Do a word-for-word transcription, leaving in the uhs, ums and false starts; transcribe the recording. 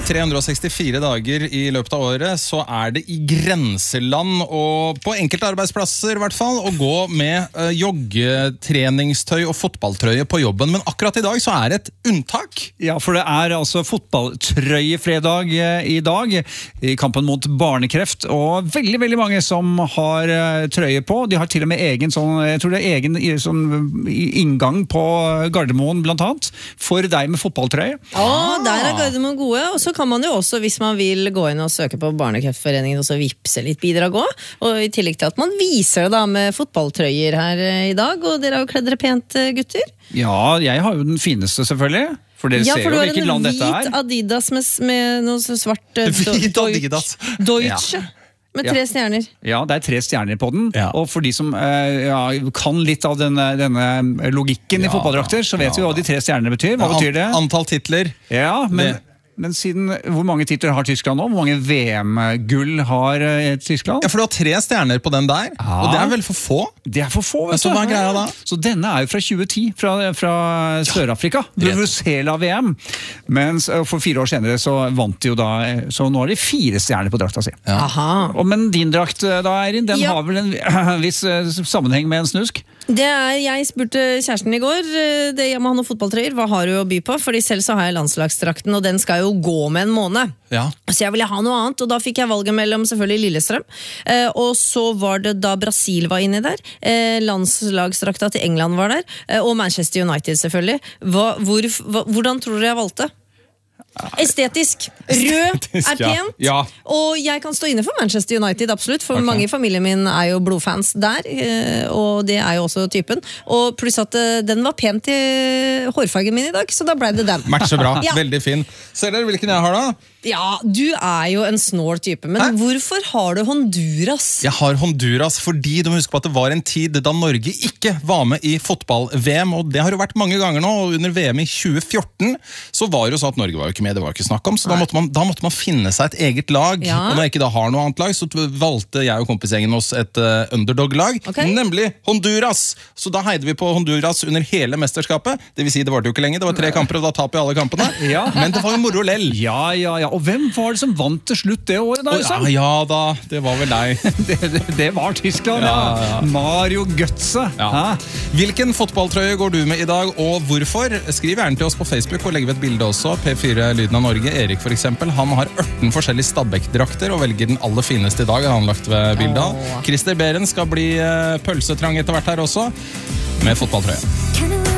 tre hundre og sekstifire dager i løpet av året, så er det i grenseland, og på enkelte arbeidsplasser i hvert fall, å gå med uh, joggetreningstøy og fotballtrøye på jobben. Men akkurat i dag så er det et unntak. Ja, for det er altså fotballtrøyefredag i dag, i kampen mot barnekreft, og veldig, veldig mange som har trøye på. De har til og med egen sånn, jeg tror det er egen sånn inngang på Gardermoen blant annet, for deg med fotballtrøye. Å, der er Gardermoen gode, og så kan man jo også, hvis man vil gå inn og søke på Barnekreftforeningen, og så vipse litt bidrag også, og i tillegg til at man viser det da med fotballtrøyer her i dag, og dere har jo kledd dere pent, gutter. Ja, jeg har jo den fineste selvfølgelig. For dere ja, ser for jo hvilket land dette er. Ja, for du har en hvit Adidas med, med noe svart Hvit Adidas. Deutsche. Ja. Med tre stjerner. Ja, det er tre stjerner på den. Ja. Og for de som eh, ja, kan litt av denne, denne logikken ja, i fotballdrakter, så vet ja. vi hva de tre stjernene betyr. Hva ja, betyr det? Antall titler. Ja, men... Men siden, hvor mange titler har Tyskland nå? Hvor mange V M-gull har eh, Tyskland? Ja, for du har tre stjerner på den der, ja. og det er vel for få? Det er for få, vet du. Så hva er greia da? Så denne er jo fra tjue ti, fra, fra ja. Sør-Afrika. Vuvuzela-V M. Men for fire år senere så vant de jo da, så nå har de fire stjerner på drakta si. Ja. Aha. Og, men din drakt da, Eirin, den ja. har vel en viss sammenheng med en snusk? Det er, jeg spurte kjæresten i går, det jeg må ha noen fotballtrøyer, hva har du å by på? Fordi selv så har jeg landslagsdrakten, og den skal jo gå med en måned. Ja. Så jeg ville ha noe annet, og da fikk jeg valget mellom selvfølgelig Lillestrøm, eh, og så var det da Brasil var inne der, eh, landslagsdrakta til England var der, eh, og Manchester United selvfølgelig. Hva, hvor, hva, hvordan tror dere jeg valgte? Estetisk. Rød Estetisk, er pent, ja. Ja. og jeg kan stå inne for Manchester United, absolutt, for okay. mange i familien min er jo blodfans der, og det er jo også typen. Og pluss at den var pen til hårfargen min i dag, så da ble det den. Matcher bra, ja. Veldig fin. Ser dere hvilken jeg har da? Ja, du er jo en snål type, men Hæ? Hvorfor har du Honduras? Jeg har Honduras fordi du må huske på at det var en tid da Norge ikke var med i fotball-V M, og det har jo vært mange ganger nå, og under V M i tjue fjorten så var det jo sånn at Norge var jo ikke med, det var ikke snakk om, så da måtte, man, da måtte man finne seg et eget lag, ja. Og når jeg ikke da har noe annet lag, så valgte jeg og kompisgjengen oss et uh, underdog-lag, okay. Nemlig Honduras, så da heide vi på Honduras under hele mesterskapet, det vil si det var det jo ikke lenge, det var tre kamper, og da taper vi alle kampene, ja. Men det var jo moro lell. Ja, ja, ja. Og hvem var det som vant til slutt det året da? Oh, ja, ja da, det var vel deg. det, det, det var Tyskland, ja. Ja, ja. Mario Götze. Ja. Hvilken fotballtrøye går du med i dag, og hvorfor? Skriv gjerne til oss på Facebook, og legg ved et bilde også. P fire Lyden av Norge, Erik for eksempel, han har ørten forskjellige Stabæk-drakter, og velger den aller fineste i dag, har han lagt ved bildet. Oh. Christer Beren skal bli uh, pølsetrang etter hvert her også, med fotballtrøye.